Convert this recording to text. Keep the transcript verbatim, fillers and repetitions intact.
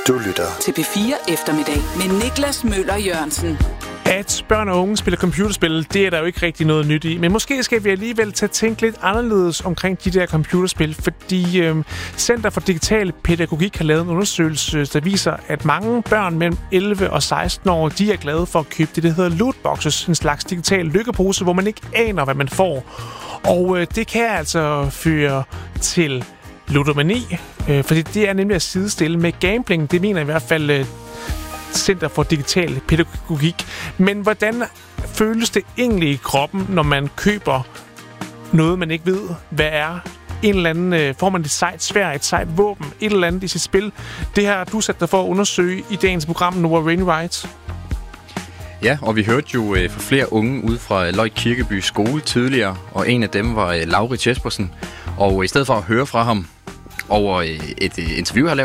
Du lytter til P fire Eftermiddag med Niklas Møller Jørgensen. At børn og unge spiller computerspil, det er der jo ikke rigtig noget nyt i. Men måske skal vi alligevel tage tænke lidt anderledes omkring de der computerspil, fordi øh, Center for Digital Pædagogik har lavet en undersøgelse, der viser, at mange børn mellem elleve og seksten år, de er glade for at købe det, der hedder lootboxes, en slags digital lykkepose, hvor man ikke aner, hvad man får. Og øh, det kan altså føre til ludomani, øh, fordi det er nemlig at sidestille med gambling. Det mener i hvert fald øh, Center for Digital Pædagogik. Men hvordan føles det egentlig i kroppen, når man køber noget, man ikke ved, hvad er? En eller anden, øh, får man et sejt sværd, et sejt våben, et eller andet i sit spil? Det her du sat dig for at undersøge i dagens program, Noah Wainwright. Ja, og vi hørte jo øh, fra flere unge ude fra Løjt Kirkeby skole tidligere, og en af dem var øh, Laurits Jespersen. Og i stedet for at høre fra ham over øh, et øh, interview, jeg har lavet